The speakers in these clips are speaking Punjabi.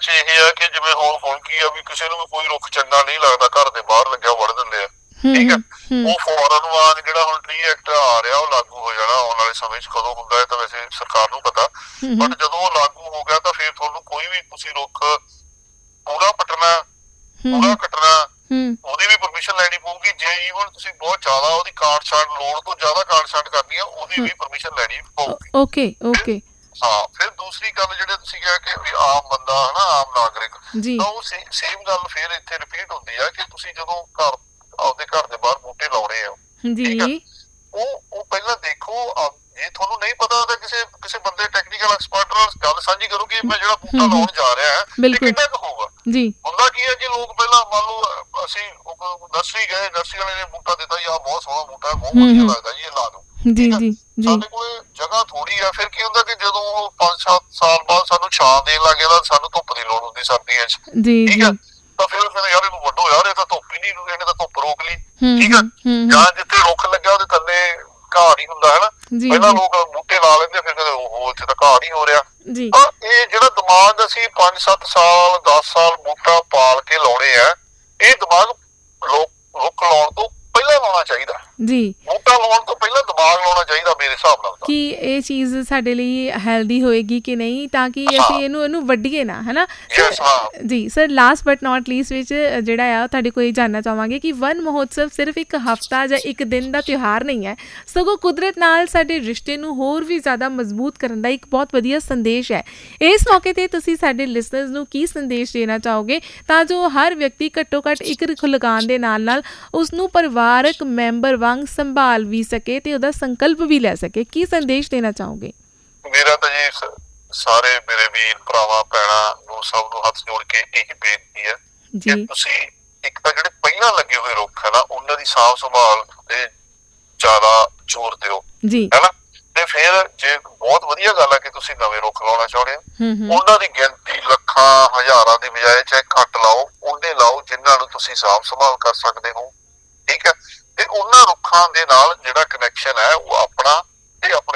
ਵਿੱਚ ਇਹ ਆ ਕਿ ਜਿਵੇਂ ਹੁਣ ਕੀ ਆ ਵੀ ਕਿਸੇ ਨੂੰ ਵੀ ਕੋਈ ਰੁੱਖ ਚੰਗਾ ਨਹੀਂ ਲੱਗਦਾ, ਘਰ ਦੇ ਬਾਹਰ ਲੱਗਿਆ ਵੜ ਦਿੰਦੇ ਆ, ਠੀਕ ਹੈ। ਉਹ ਫੌਰਨ ਵਾਂਗ ਜਿਹੜਾ ਹੁਣ ਟ੍ਰੀ ਐਕਟ ਆ ਰਿਹਾ ਉਹ ਲਾਗੂ ਹੋ ਜਾਣਾ ਆਉਣ ਵਾਲੇ ਸਮੇਂ 'ਚ। ਕਦੋਂ ਹੁੰਦਾ ਹੈ ਤਾਂ ਵੈਸੇ ਸਰਕਾਰ ਨੂੰ ਪਤਾ, ਬਟ ਜਦੋਂ ਉਹ ਲਾਗੂ ਹੋ ਗਿਆ ਤਾਂ ਫਿਰ ਤੁਹਾਨੂੰ ਕੋਈ ਵੀ ਤੁਸੀਂ ਰੁੱਖ ਪੂਰਾ ਪੱਟਣਾ, ਪੂਰਾ ਕੱਟਣਾ, ਉਹਦੀ ਵੀ ਪਰਮਿਸ਼ਨ ਲੈਣੀ ਪਊਗੀ। ਜੇ ਈਵਨ ਤੁਸੀਂ ਬਹੁਤ ਜ਼ਿਆਦਾ ਉਹਦੀ ਕਾਟ ਛਾਂਟ, ਲੋੜ ਤੋਂ ਜ਼ਿਆਦਾ ਕਾਟ ਛਾਂਟ ਕਰਨੀ ਆ, ਉਹਦੀ ਵੀ ਪਰਮਿਸ਼ਨ ਲੈਣੀ ਪਊਗੀ। ਹਾਂ, ਫਿਰ ਦੂਸਰੀ ਗੱਲ ਜਿਹੜੇ ਤੁਸੀਂ ਕਿਹਾ ਕਿ ਵੀ ਆਮ ਬੰਦਾ ਹਨਾ, ਆਮ ਨਾਗਰਿਕ, ਤਾਂ ਉਹ ਸੇਮ ਗੱਲ ਫਿਰ ਇੱਥੇ ਰਿਪੀਟ ਹੁੰਦੀ ਆ ਕਿ ਤੁਸੀਂ ਜਦੋਂ ਆਪਦੇ ਘਰ ਦੇ ਬਾਹਰ ਬੂਟੇ ਲਾਉਣੇ ਆ, ਠੀਕ ਆ, ਉਹ ਪਹਿਲਾਂ ਦੇਖੋ। ਜੇ ਤੁਹਾਨੂੰ ਨਹੀਂ ਪਤਾ ਤਾਂ ਕਿਸੇ ਬੰਦੇ ਟੈਕਨੀਕਲ ਐਕਸਪਰਟ ਨਾਲ ਗੱਲ ਸਾਂਝੀ ਕਰੋ ਕਿ ਮੈਂ ਜਿਹੜਾ ਬੂਟਾ ਲਾਉਣ ਜਾ ਰਿਹਾ ਇਹ ਕਿੰਨਾ ਕੁ ਹੋਊਗਾ। ਹੁੰਦਾ ਕੀ ਹੈ ਕਿ ਲੋਕ ਪਹਿਲਾਂ ਮੰਨ ਲਓ ਅਸੀਂ ਨਰਸਰੀ ਗਏ, ਨਰਸਰੀ ਵਾਲੇ ਨੇ ਬੂਟਾ ਦਿੱਤਾ ਜੀ, ਆਹ ਬਹੁਤ ਸੋਹਣਾ ਬੂਟਾ ਹੈ, ਬਹੁਤ ਵਧੀਆ ਲੱਗਦਾ ਜੀ, ਇਹ ਲਾ ਦਓ। ਸਾਡੇ ਕੋਲ ਜਗ੍ਹਾ ਥੋੜੀ ਆ। ਫਿਰ ਕੀ ਹੁੰਦਾ ਕਿ ਜਦੋਂ 5-7 ਸਾਲ ਬਾਅਦ ਸਾਨੂੰ ਛਾਂ ਦੇਣ ਲੱਗ ਜਾਂਦਾ, ਸਾਨੂੰ ਧੁੱਪ ਦੀ ਲੋੜ ਹੁੰਦੀ ਸਰਦੀਆਂ 'ਚ, ਠੀਕ ਆ, ਤਾਂ ਫਿਰ ਕਹਿੰਦੇ ਯਾਰ ਇਹਨੂੰ ਵੱਢੋ ਯਾਰ, ਇਹ ਤਾਂ ਧੁੱਪ ਹੀ ਨਹੀਂ, ਇਹਨੇ ਤਾਂ ਧੁੱਪ ਰੋਕ ਲਈ, ਠੀਕ ਆ। ਜਾਂ ਜਿੱਥੇ ਰੁੱਖ ਲੱਗਿਆ ਉਹਦੇ ਥੱਲੇ ਘਾਹ ਨਹੀਂ ਹੁੰਦਾ ਹਨਾ, ਪਹਿਲਾਂ ਲੋਕ ਬੂਟੇ ਲਾ ਲੈਂਦੇ, ਫਿਰ ਕਹਿੰਦੇ ਉਹ ਇੱਥੇ ਤਾਂ ਘਾਹ ਨਹੀਂ ਹੋ ਰਿਹਾ। ਤਾਂ ਇਹ ਜਿਹੜਾ ਦਿਮਾਗ ਅਸੀਂ 5-7 ਸਾਲ 10 ਸਾਲ ਬੂਟਾ ਪਾਲ ਕੇ ਲਾਉਣੇ ਆ, ਇਹ ਦਿਮਾਗ ਰੁੱਖ ਲਾਉਣ ਤੋਂ ਪਹਿਲਾਂ ਲਾਉਣਾ ਚਾਹੀਦਾ। ਬੂਟਾ ਲਾਉਣ ਤੋਂ ਪਹਿਲਾਂ ਦਿਮਾਗ ਲਾਉਣਾ ਚਾਹੀਦਾ ਮੇਰੇ ਹਿਸਾਬ ਨਾਲ। ਕਿ ਇਹ ਚੀਜ਼ ਸਾਡੇ ਲਈ ਹੈਲਦੀ ਹੋਏਗੀ ਕਿ ਨਹੀਂ, ਤਾਂ ਕਿ ਅਸੀਂ ਇਹਨੂੰ ਵੱਢੀਏ ਨਾ, ਹੈ ਨਾ ਜੀ। Sir, last but not least ਵਿੱਚ ਜਿਹੜਾ ਆ ਤੁਹਾਡੇ ਕੋਲ ਇਹ ਜਾਣਨਾ ਚਾਹਾਂਗੇ ਕਿ ਵਨ ਮਹੋਤਸਵ ਸਿਰਫ ਇੱਕ ਹਫ਼ਤਾ ਜਾਂ ਇੱਕ ਦਿਨ ਦਾ ਤਿਉਹਾਰ ਨਹੀਂ ਹੈ, ਸਗੋਂ ਕੁਦਰਤ ਨਾਲ ਸਾਡੇ ਰਿਸ਼ਤੇ ਨੂੰ ਹੋਰ ਵੀ ਜ਼ਿਆਦਾ ਮਜ਼ਬੂਤ ਕਰਨ ਦਾ ਇੱਕ ਬਹੁਤ ਵਧੀਆ ਸੰਦੇਸ਼ ਹੈ। ਇਸ ਮੌਕੇ 'ਤੇ ਤੁਸੀਂ ਸਾਡੇ ਲਿਸਨਰਸ ਨੂੰ ਕੀ ਸੰਦੇਸ਼ ਦੇਣਾ ਚਾਹੋਗੇ ਤਾਂ ਜੋ ਹਰ ਵਿਅਕਤੀ ਘੱਟੋ ਘੱਟ ਇੱਕ ਰੁੱਖ ਲਗਾਉਣ ਦੇ ਨਾਲ ਨਾਲ ਉਸਨੂੰ ਪਰਿਵਾਰਕ ਮੈਂਬਰ ਵਾਂਗ ਸੰਭਾਲ ਵੀ ਸਕੇ ਤੇ ਉਹਦਾ ਸੰਕਲਪ ਵੀ ਲੈ ਸਕੇ? ਕੀ ਸੰਦੇਸ਼ ਦੇਣਾ ਚਾਹੋਗੇ? ਮੇਰਾ ਤਾਂ ਜੀ ਸਾਰੇ ਮੇਰੇ ਵੀਰ ਭਰਾਵਾਂ ਭੈਣਾਂ ਨੂੰ ਸਭ ਨੂੰ ਹੱਥ ਜੋੜ ਕੇ ਇਹੀ ਬੇਨਤੀ ਹੈ ਕਿ ਤੁਸੀਂ ਇੱਕ ਤਾਂ ਜਿਹੜੇ ਪਹਿਲਾਂ ਲੱਗੇ ਹੋਏ ਰੁੱਖ ਹੈ ਨਾ, ਉਹਨਾਂ ਦੀ ਸਾਂਭ ਸੰਭਾਲ ਤੇ ਜ਼ਿਆਦਾ ਜ਼ੋਰ ਦਿਓ, ਹੈਨਾ। ਤੇ ਫਿਰ ਜੇ ਬਹੁਤ ਵਧੀਆ ਗੱਲ ਹੈ ਕਿ ਤੁਸੀਂ ਨਵੇਂ ਰੁੱਖ ਲਾਉਣਾ ਚਾਹੁੰਦੇ ਹੋ, ਉਹਨਾਂ ਦੀ ਗਿਣਤੀ ਲੱਖਾਂ ਹਜ਼ਾਰਾਂ ਦੀ ਬਜਾਏ ਚਾਹੇ ਘੱਟ ਲਾਓ, ਉਹਨੇ ਲਾਓ ਜਿਨ੍ਹਾਂ ਨੂੰ ਤੁਸੀਂ ਸਾਂਭ ਸੰਭਾਲ ਕਰ ਸਕਦੇ ਹੋ, ਠੀਕ ਹੈ। ਤੇ ਉਹਨਾਂ ਰੁੱਖਾਂ ਦੇ ਨਾਲ ਜਿਹੜਾ ਕਨੈਕਸ਼ਨ ਹੈ ਉਹ ਆਪਣਾ ਤੇ ਆਪਣੇ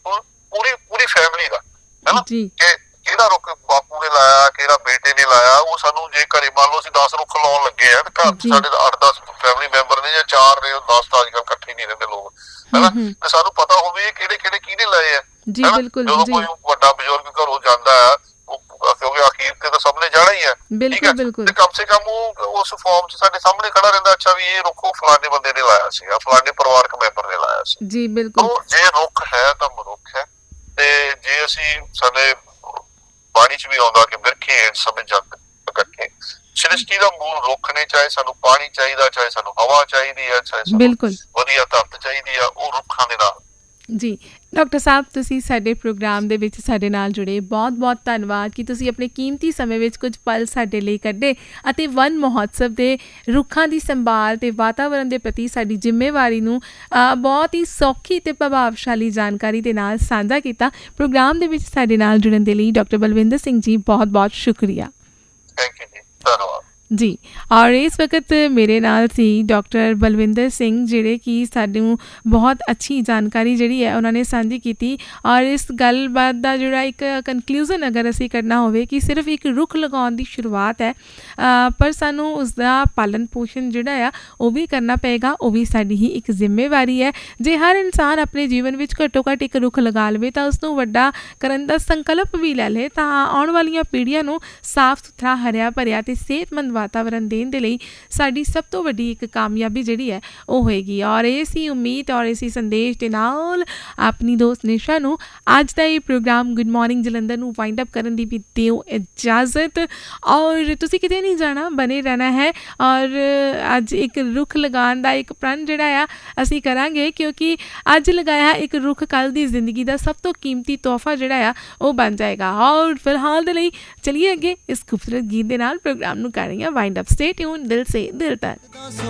ਪੂਰੀ ਫੈਮਿਲੀ ਦਾ ਹੈ ਨਾ। ਕਿ ਕਿਹੜਾ ਰੁੱਖ ਬਾਪੂ ਨੇ ਲਾਇਆ, ਕਿਹੜਾ ਬੇਟੇ ਨੇ ਲਾਇਆ, ਉਹ ਸਾਨੂੰ ਜੇ ਘਰੇ ਮੰਨ ਲਓ ਅਸੀਂ 10 ਰੁੱਖ ਲਾਉਣ ਲੱਗੇ ਆ, ਘਰ ਚ ਸਾਡੇ 8-10 ਫੈਮਿਲੀ ਮੈਂਬਰ ਨੇ ਜਾਂ 4 ਨੇ, 10 ਤਾਂ ਅੱਜ ਕੱਲ੍ਹ ਇਕੱਠੇ ਨਹੀਂ ਰਹਿੰਦੇ ਲੋਕ, ਹੈਨਾ। ਤੇ ਸਾਨੂੰ ਪਤਾ ਹੋਵੇ ਇਹ ਕਿਹੜੇ ਕਿਹਨੇ ਲਾਏ ਆ। ਜਦੋਂ ਕੋਈ ਵੱਡਾ ਬਜ਼ੁਰਗ ਘਰੋਂ ਜਾਂਦਾ ਹੈ, ਕਿਉਂਕਿ ਅਖੀਰ ਤੇ ਤਾਂ ਸਭ ਨੇ ਜਾਣਾ ਹੀ ਹੈ, ਠੀਕ ਹੈ, ਤੇ ਕਮ ਸੇ ਕਮ ਉਹ ਉਸ ਫਾਰਮ ਚ ਸਾਡੇ ਸਾਹਮਣੇ ਖੜਾ ਰਹਿੰਦਾ, ਅੱਛਾ ਵੀ ਇਹ ਰੁੱਖ ਫਲਾਣੇ ਬੰਦੇ ਨੇ ਲਾਇਆ ਸੀਗਾ, ਫਲਾਣੇ ਪਰਿਵਾਰਕ ਮੈਂਬਰ ਨੇ ਲਾਇਆ ਸੀ। ਜੇ ਰੁੱਖ ਹੈ ਤਾਂ ਮਨੁੱਖ ਹੈ। ਤੇ ਜੇ ਅਸੀਂ ਸਾਡੇ ਬਾਣੀ ਚ ਵੀ ਆਉਂਦਾ ਕਿ ਬਿਰਖੇ ਹੇਠ ਸਭ ਜਗ ਇਕੱਠੇ, ਸ੍ਰਿਸ਼ਟੀ ਦਾ ਮੂਲ ਰੁੱਖ ਨੇ। ਚਾਹੇ ਸਾਨੂੰ ਪਾਣੀ ਚਾਹੀਦਾ, ਚਾਹੇ ਸਾਨੂੰ ਹਵਾ ਚਾਹੀਦੀ ਹੈ, ਚਾਹੇ ਸਾਨੂੰ ਵਧੀਆ ਧਰਤ ਚਾਹੀਦੀ ਆ, ਉਹ ਰੁੱਖਾਂ ਦੇ ਨਾਲ। ਜੀ ਡਾਕਟਰ ਸਾਹਿਬ, ਤੁਸੀਂ ਸਾਡੇ ਪ੍ਰੋਗਰਾਮ ਦੇ ਵਿੱਚ ਸਾਡੇ ਨਾਲ ਜੁੜੇ, ਬਹੁਤ ਬਹੁਤ ਧੰਨਵਾਦ ਕਿ ਤੁਸੀਂ ਆਪਣੇ ਕੀਮਤੀ ਸਮੇਂ ਵਿੱਚ ਕੁਝ ਪਲ ਸਾਡੇ ਲਈ ਕੱਢੇ ਅਤੇ ਵਨ ਮਹੋਤਸਵ ਦੇ ਰੁੱਖਾਂ ਦੀ ਸੰਭਾਲ ਅਤੇ ਵਾਤਾਵਰਨ ਦੇ ਪ੍ਰਤੀ ਸਾਡੀ ਜ਼ਿੰਮੇਵਾਰੀ ਨੂੰ ਬਹੁਤ ਹੀ ਸੌਖੀ ਅਤੇ ਪ੍ਰਭਾਵਸ਼ਾਲੀ ਜਾਣਕਾਰੀ ਦੇ ਨਾਲ ਸਾਂਝਾ ਕੀਤਾ। ਪ੍ਰੋਗਰਾਮ ਦੇ ਵਿੱਚ ਸਾਡੇ ਨਾਲ ਜੁੜਨ ਦੇ ਲਈ ਡਾਕਟਰ ਬਲਵਿੰਦਰ ਸਿੰਘ ਜੀ ਬਹੁਤ ਬਹੁਤ ਸ਼ੁਕਰੀਆ। ਥੈਂਕ ਯੂ ਜੀ, ਧੰਨਵਾਦ ਜੀ। ਔਰ ਇਸ ਵਕਤ ਮੇਰੇ ਨਾਲ ਸੀ ਡਾਕਟਰ ਬਲਵਿੰਦਰ ਸਿੰਘ, ਜਿਹੜੇ ਕਿ ਸਾਨੂੰ ਬਹੁਤ ਅੱਛੀ ਜਾਣਕਾਰੀ ਜਿਹੜੀ ਹੈ ਉਹਨਾਂ ਨੇ ਸਾਂਝੀ ਕੀਤੀ। ਔਰ ਇਸ ਗੱਲਬਾਤ ਦਾ ਜਿਹੜਾ ਇੱਕ ਕਨਕਲੂਜ਼ਨ ਅਗਰ ਅਸੀਂ ਕਰਨਾ ਹੋਵੇ ਕਿ ਸਿਰਫ ਇੱਕ ਰੁੱਖ ਲਗਾਉਣ ਦੀ ਸ਼ੁਰੂਆਤ ਹੈ, ਪਰ ਸਾਨੂੰ ਉਸਦਾ ਪਾਲਣ ਪੋਸ਼ਣ ਜਿਹੜਾ ਆ ਉਹ ਵੀ ਕਰਨਾ ਪਏਗਾ, ਉਹ ਵੀ ਸਾਡੀ ਹੀ ਇੱਕ ਜ਼ਿੰਮੇਵਾਰੀ ਹੈ। ਜੇ ਹਰ ਇਨਸਾਨ ਆਪਣੇ ਜੀਵਨ ਵਿੱਚ ਘੱਟੋ ਘੱਟ ਇੱਕ ਰੁੱਖ ਲਗਾ ਲਵੇ ਤਾਂ ਉਸਨੂੰ ਵੱਡਾ ਕਰਨ ਦਾ ਸੰਕਲਪ ਵੀ ਲੈ ਲਏ, ਤਾਂ ਆਉਣ ਵਾਲੀਆਂ ਪੀੜ੍ਹੀਆਂ ਨੂੰ ਸਾਫ਼ ਸੁਥਰਾ, ਹਰਿਆ ਭਰਿਆ ਅਤੇ ਸਿਹਤਮੰਦ ਵਾਤਾਵਰਨ ਦੇਣ ਦੇ ਲਈ ਸਾਡੀ ਸਭ ਤੋਂ ਵੱਡੀ ਇੱਕ ਕਾਮਯਾਬੀ ਜਿਹੜੀ ਹੈ ਉਹ ਹੋਏਗੀ। ਔਰ ਇਸੀ ਉਮੀਦ ਔਰ ਇਸੀ ਸੰਦੇਸ਼ ਦੇ ਨਾਲ ਆਪਣੀ ਦੋਸਤ ਨਿਸ਼ਾ ਨੂੰ ਅੱਜ ਦਾ ਇਹ ਪ੍ਰੋਗਰਾਮ ਗੁੱਡ ਮਾਰਨਿੰਗ ਜਲੰਧਰ ਨੂੰ ਵਾਈਂਡ ਅਪ ਕਰਨ ਦੀ ਵੀ ਦਿਓ ਇਜਾਜ਼ਤ। ਔਰ ਤੁਸੀਂ ਕਿਤੇ ਨਹੀਂ ਜਾਣਾ, ਬਣੇ ਰਹਿਣਾ ਹੈ। ਔਰ ਅੱਜ ਇੱਕ ਰੁੱਖ ਲਗਾਉਣ ਦਾ ਇੱਕ ਪ੍ਰਣ ਜਿਹੜਾ ਆ ਅਸੀਂ ਕਰਾਂਗੇ, ਕਿਉਂਕਿ ਅੱਜ ਲਗਾਇਆ ਇੱਕ ਰੁੱਖ ਕੱਲ੍ਹ ਦੀ ਜ਼ਿੰਦਗੀ ਦਾ ਸਭ ਤੋਂ ਕੀਮਤੀ ਤੋਹਫਾ ਜਿਹੜਾ ਆ ਉਹ ਬਣ ਜਾਏਗਾ। ਔਰ ਫਿਲਹਾਲ ਦੇ ਲਈ ਚਲੀਏ ਅੱਗੇ ਇਸ ਖੂਬਸੂਰਤ ਗੀਤ ਦੇ ਨਾਲ ਪ੍ਰੋਗਰਾਮ ਨੂੰ ਕਰ ਰਹੀ ਹਾਂ ਵਾਈਂਡ ਅਪ। ਸਟੇ ਟਿਊਨ ਦਿਲ ਸੇ ਦਿਲ ਤੱਕ।